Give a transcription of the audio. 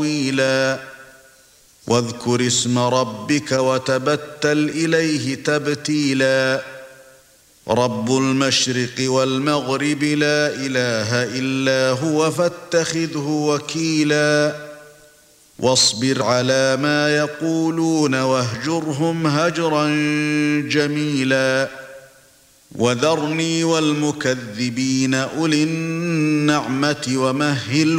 طويلا واذكر اسم ربك وتبتل إليه تبتيلا رب المشرق والمغرب لا إله إلا هو فاتخذه وكيلا واصبر على ما يقولون واهجرهم هجرا جميلا وذرني والمكذبين أولي النعمة ومهلهم